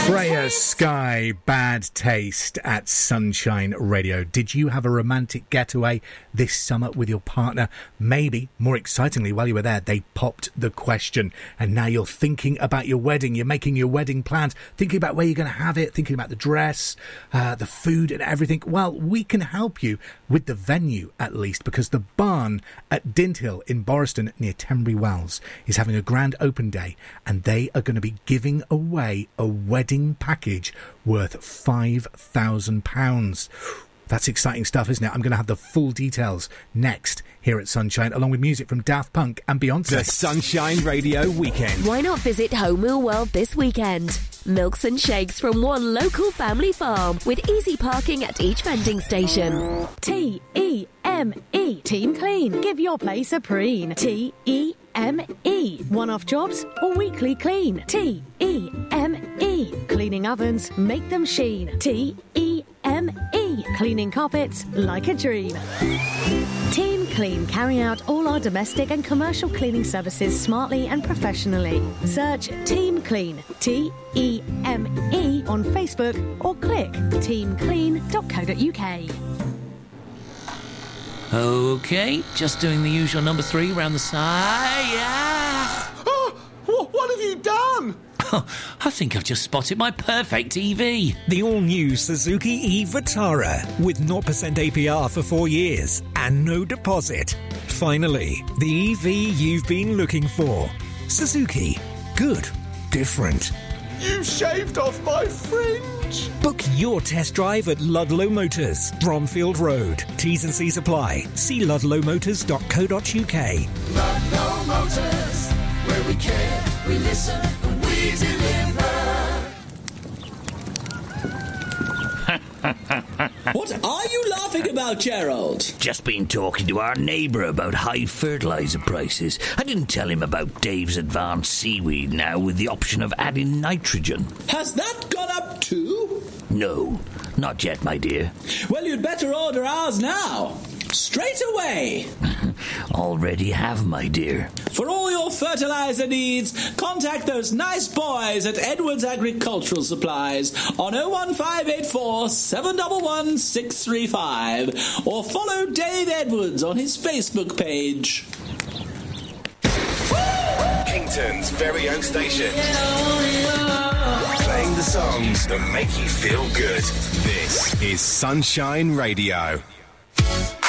Freya Sky, Bad Taste at Sunshine Radio. Did you have a romantic getaway this summer with your partner? Maybe, more excitingly, while you were there, they popped the question. And now you're thinking about your wedding. You're making your wedding plans, thinking about where you're going to have it, thinking about the dress, the food and everything. Well, we can help you with the venue, at least, because the Barn at Dinthill in Boriston near Tenbury Wells is having a grand open day, and they are going to be giving away a wedding package worth £5,000. That's exciting stuff, isn't it? I'm going to have the full details next here at Sunshine, along with music from Daft Punk and Beyonce. The Sunshine Radio Weekend. Why not visit Home Wheel World this weekend? Milks and shakes from one local family farm with easy parking at each vending station. T-E-M-E. Team Clean. Give your place a preen. T-E-M-E. One-off jobs or weekly clean. T-E-M-E. Cleaning ovens, make them sheen. T-E-M-E. Cleaning carpets like a dream. Team Clean carry out all our domestic and commercial cleaning services smartly and professionally. Search Team Clean, T-E-M-E, on Facebook or click teamclean.co.uk. OK, just doing the usual number 3 round the side. Yeah. Oh, what have you done? I think I've just spotted my perfect EV. The all-new Suzuki e-Vitara with 0% APR for 4 years and no deposit. Finally, the EV you've been looking for. Suzuki. Good. Different. You shaved off my fringe. Book your test drive at Ludlow Motors, Bromfield Road. T's and C's apply. See ludlowmotors.co.uk. Ludlow Motors, where we care, we listen, and we deliver. What are you laughing about, Gerald? Just been talking to our neighbour about high fertiliser prices. I didn't tell him about Dave's Advanced Seaweed now with the option of adding nitrogen. Has that gone up too? No, not yet, my dear. Well, you'd better order ours now. Straight away. Already have, my dear. For all your fertiliser needs, contact those nice boys at Edwards Agricultural Supplies on 01584 711 635 or follow Dave Edwards on his Facebook page. Kington's very own station. Playing the songs that make you feel good. This is Sunshine Radio.